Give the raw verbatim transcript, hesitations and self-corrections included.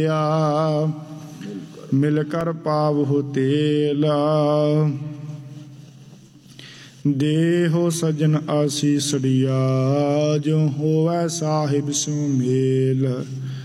मिल कर पावहु तेल। देहो सजन आसीसड़िया जो होवै साहिब सुमेल।